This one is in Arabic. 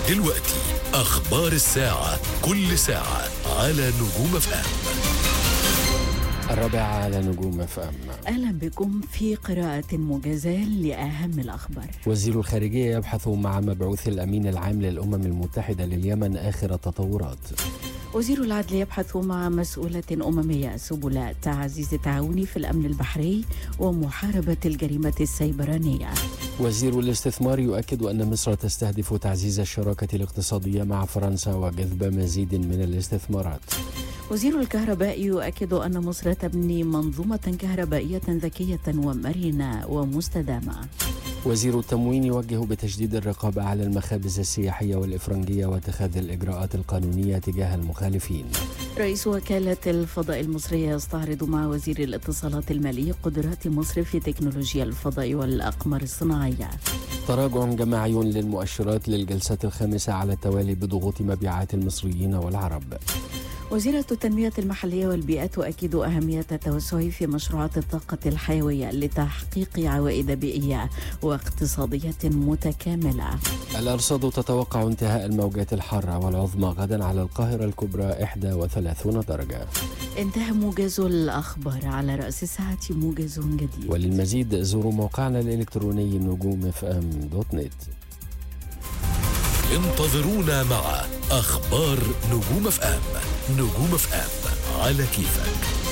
دلوقتي أخبار الساعة، كل ساعة على نجوم اف ام. 4 على نجوم اف ام. أهلا بكم في قراءة موجزة لأهم الأخبار. وزير الخارجية يبحث مع مبعوث الأمين العام للأمم المتحدة لليمن آخر التطورات. وزير العدل يبحث مع مسؤولة أممية سبل تعزيز التعاون في الأمن البحري ومحاربة الجريمة السيبرانية. وزير الاستثمار يؤكد أن مصر تستهدف تعزيز الشراكة الاقتصادية مع فرنسا وجذب مزيد من الاستثمارات. وزير الكهرباء يؤكد أن مصر تبني منظومة كهربائية ذكية ومرنة ومستدامة. وزير التموين يوجه بتشديد الرقابة على المخابز السياحية والإفرنجية واتخاذ الإجراءات القانونية تجاه المخالفين. رئيس وكالة الفضاء المصرية يستعرض مع وزير الاتصالات المالي قدرات مصر في تكنولوجيا الفضاء والأقمار الصناعية. تراجع جماعي للمؤشرات للجلسة الخامسة على التوالي بضغوط مبيعات المصريين والعرب. وزيرة التنمية المحلية والبيئة تؤكد أهمية التوسع في مشروعات الطاقة الحيوية لتحقيق عوائد بيئية واقتصادية متكاملة. الأرصاد تتوقع انتهاء الموجات الحارة والعظمى غدا على القاهرة الكبرى 31 درجة. انتهى موجز الأخبار، على رأس الساعة موجز جديد. وللمزيد زوروا موقعنا الإلكتروني نجومfm.net. انتظرونا مع أخبار نجوم اف ام. نجوم اف ام على كيفك.